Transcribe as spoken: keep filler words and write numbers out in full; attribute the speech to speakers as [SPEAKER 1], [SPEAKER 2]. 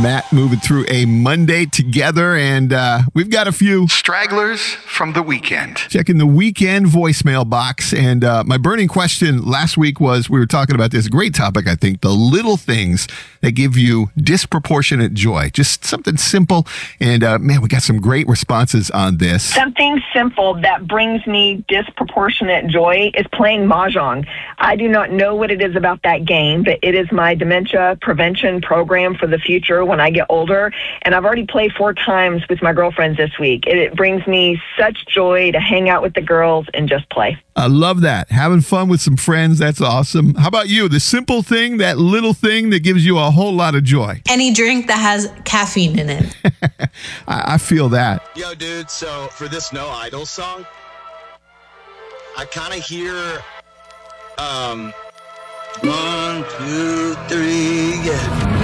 [SPEAKER 1] Matt moving through a Monday together, and uh, we've got a few
[SPEAKER 2] stragglers from the weekend.
[SPEAKER 1] Checking the weekend voicemail box, and uh, my burning question last week was, we were talking about this great topic, I think, the little things that give you disproportionate joy. Just something simple, and uh, man, we got some great responses on this.
[SPEAKER 3] Something simple that brings me disproportionate joy is playing Mahjong. I do not know what it is about that game, but it is my dementia prevention program for the future when I get older, and I've already played four times with my girlfriends this week. It, it brings me such joy to hang out with the girls and just play.
[SPEAKER 1] I love that. Having fun with some friends, that's awesome. How about you? The simple thing, that little thing that gives you a whole lot of joy.
[SPEAKER 4] Any drink that has caffeine in it.
[SPEAKER 1] I, I feel that.
[SPEAKER 5] Yo, dude, so for this No Idol song, I kind of hear, um, one, two, three, yeah.